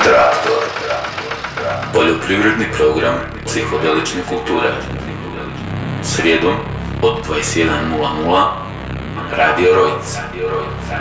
Traktor. Poljoprivredni program psihodelične kulture. Srijedom od 21:00 Radio Rojc.